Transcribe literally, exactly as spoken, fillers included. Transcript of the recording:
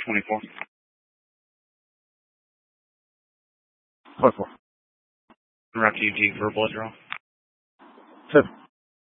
twenty-four. twenty-four. Rocky G for a blood draw. Seven.